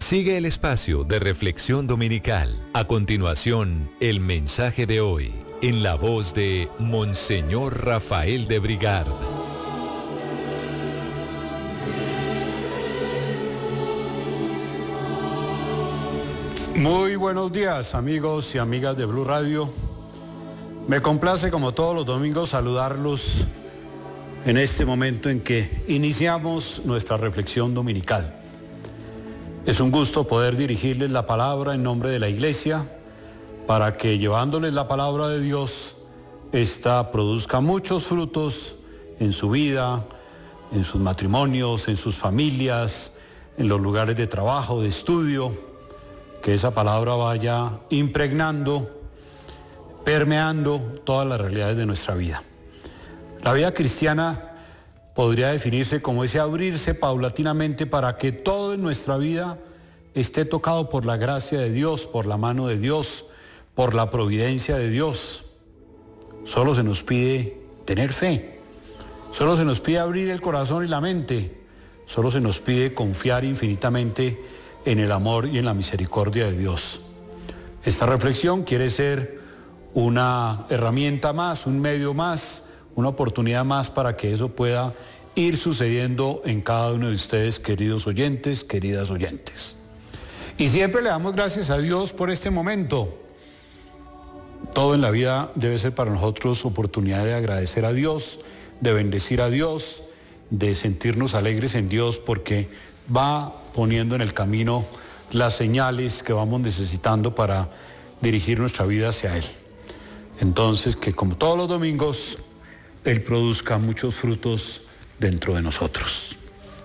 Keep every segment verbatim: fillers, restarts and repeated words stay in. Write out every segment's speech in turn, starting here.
Sigue el espacio de reflexión dominical. A continuación, el mensaje de hoy, en la voz de Monseñor Rafael de Brigard. Muy buenos días, amigos y amigas de Blue Radio. Me complace, como todos los domingos, saludarlos en este momento en que iniciamos nuestra reflexión dominical. Es un gusto poder dirigirles la palabra en nombre de la Iglesia para que, llevándoles la palabra de Dios, ésta produzca muchos frutos en su vida, en sus matrimonios, en sus familias, en los lugares de trabajo, de estudio, que esa palabra vaya impregnando, permeando todas las realidades de nuestra vida. La vida cristiana podría definirse como ese abrirse paulatinamente para que todo en nuestra vida esté tocado por la gracia de Dios, por la mano de Dios, por la providencia de Dios. Solo se nos pide tener fe, solo se nos pide abrir el corazón y la mente, solo se nos pide confiar infinitamente en el amor y en la misericordia de Dios. Esta reflexión quiere ser una herramienta más, un medio más, una oportunidad más para que eso pueda ir sucediendo en cada uno de ustedes, queridos oyentes, queridas oyentes. Y siempre le damos gracias a Dios por este momento. Todo en la vida debe ser para nosotros oportunidad de agradecer a Dios, de bendecir a Dios, de sentirnos alegres en Dios, porque va poniendo en el camino las señales que vamos necesitando para dirigir nuestra vida hacia Él. Entonces, que como todos los domingos, Él produzca muchos frutos dentro de nosotros.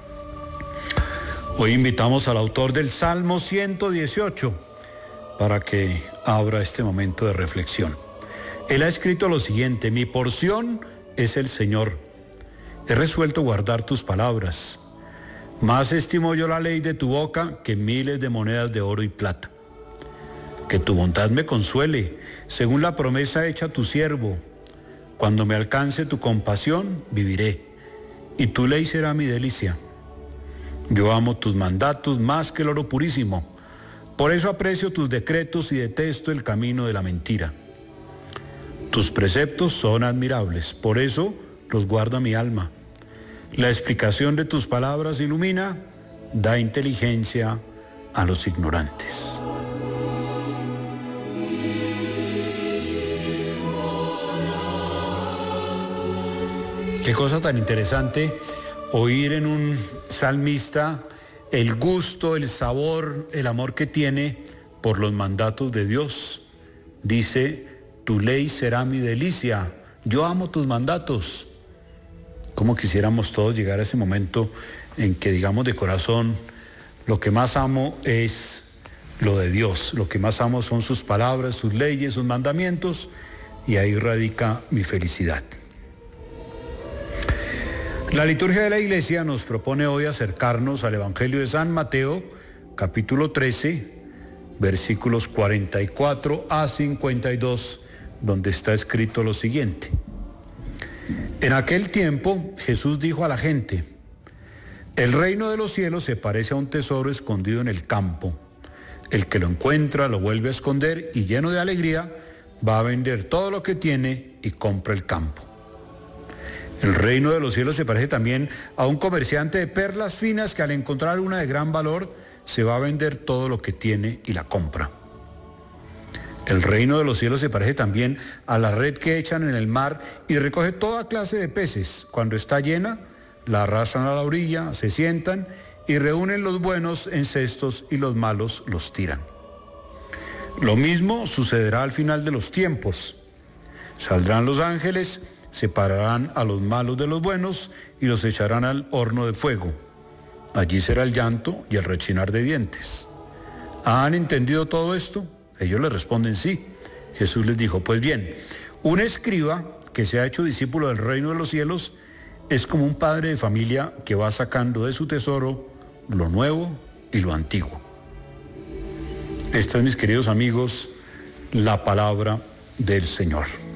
Hoy invitamos al autor del Salmo ciento dieciocho para que abra este momento de reflexión. Él ha escrito lo siguiente: mi porción es el Señor. He resuelto guardar tus palabras. Más estimo yo la ley de tu boca que miles de monedas de oro y plata. Que tu bondad me consuele, según la promesa hecha a tu siervo. Cuando me alcance tu compasión, viviré, y tu ley será mi delicia. Yo amo tus mandatos más que el oro purísimo. Por eso aprecio tus decretos y detesto el camino de la mentira. Tus preceptos son admirables, por eso los guarda mi alma. La explicación de tus palabras ilumina, da inteligencia a los ignorantes. Qué cosa tan interesante oír en un salmista el gusto, el sabor, el amor que tiene por los mandatos de Dios. Dice, tu ley será mi delicia, yo amo tus mandatos. Como quisiéramos todos llegar a ese momento en que digamos de corazón, lo que más amo es lo de Dios, lo que más amo son sus palabras, sus leyes, sus mandamientos, y ahí radica mi felicidad. La liturgia de la Iglesia nos propone hoy acercarnos al Evangelio de San Mateo, capítulo trece, versículos cuarenta y cuatro a cincuenta y dos, donde está escrito lo siguiente. En aquel tiempo Jesús dijo a la gente, el reino de los cielos se parece a un tesoro escondido en el campo. El que lo encuentra lo vuelve a esconder y lleno de alegría va a vender todo lo que tiene y compra el campo. El reino de los cielos se parece también a un comerciante de perlas finas que al encontrar una de gran valor se va a vender todo lo que tiene y la compra. El reino de los cielos se parece también a la red que echan en el mar y recoge toda clase de peces. Cuando está llena, la arrastran a la orilla, se sientan y reúnen los buenos en cestos y los malos los tiran. Lo mismo sucederá al final de los tiempos. Saldrán los ángeles, separarán a los malos de los buenos y los echarán al horno de fuego. Allí será el llanto y el rechinar de dientes. ¿Han entendido todo esto? Ellos le responden sí. Jesús les dijo, pues bien, un escriba que se ha hecho discípulo del reino de los cielos es como un padre de familia que va sacando de su tesoro lo nuevo y lo antiguo. Esta es, mis queridos amigos, la palabra del Señor.